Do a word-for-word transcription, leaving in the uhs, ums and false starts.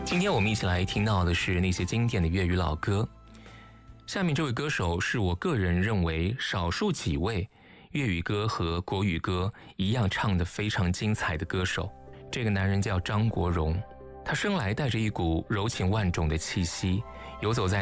今天我们一起来听到的是那些经典的粤语老歌。下面这位歌手是我个人认为少数几位粤语歌和国语歌一样唱得非常精彩的歌手。这个男人叫张国荣，他生来带着一股柔情万种的气息，游走在